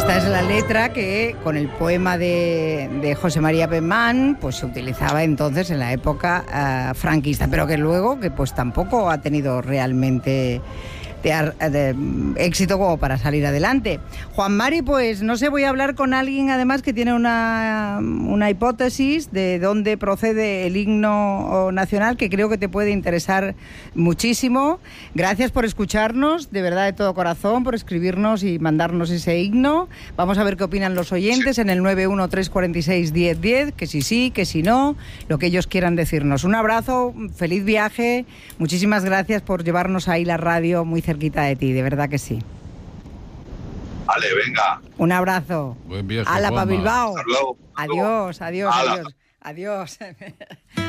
Esta es la letra que con el poema de José María Pemán pues se utilizaba entonces en la época franquista, pero que luego que pues tampoco ha tenido realmente de éxito como para salir adelante. Juan Mari, pues no sé, voy a hablar con alguien además que tiene una hipótesis de dónde procede el himno nacional que creo que te puede interesar muchísimo. Gracias por escucharnos, de verdad de todo corazón, por escribirnos y mandarnos ese himno. Vamos a ver qué opinan los oyentes en el 913461010, que sí, que si no, lo que ellos quieran decirnos. Un abrazo, feliz viaje, muchísimas gracias por llevarnos ahí la radio muy cerquita de ti, de verdad que sí. Vale, venga. Un abrazo. Buen viaje, Ala, pa' Juanma. Bilbao. Hasta luego. Adiós, adiós, Ala. adiós. Adiós.